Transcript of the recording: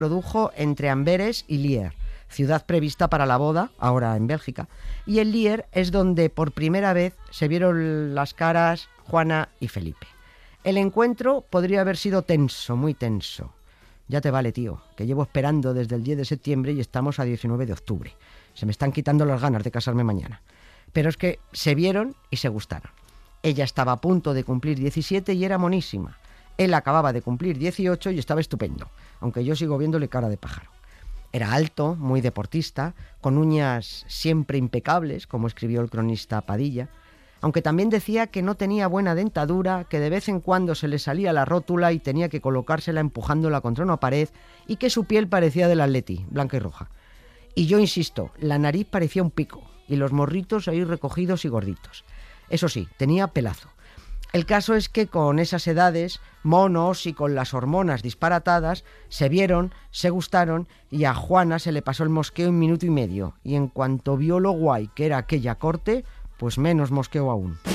produjo entre Amberes y Lier, ciudad prevista para la boda, ahora en Bélgica. Y en Lier es donde por primera vez se vieron las caras Juana y Felipe. El encuentro podría haber sido tenso, muy tenso. Ya te vale, tío, que llevo esperando desde el 10 de septiembre y estamos a 19 de octubre. Se me están quitando las ganas de casarme mañana. Pero es que se vieron y se gustaron. Ella estaba a punto de cumplir 17 y era monísima. Él acababa de cumplir 18 y estaba estupendo, aunque yo sigo viéndole cara de pájaro. Era alto, muy deportista, con uñas siempre impecables, como escribió el cronista Padilla, aunque también decía que no tenía buena dentadura, que de vez en cuando se le salía la rótula y tenía que colocársela empujándola contra una pared, y que su piel parecía del Atleti, blanca y roja. Y yo insisto, la nariz parecía un pico, y los morritos ahí recogidos y gorditos. Eso sí, tenía pelazo. El caso es que con esas edades, monos y con las hormonas disparatadas, se vieron, se gustaron y a Juana se le pasó el mosqueo en 1 minuto y medio. Y en cuanto vio lo guay que era aquella corte, pues menos mosqueo aún.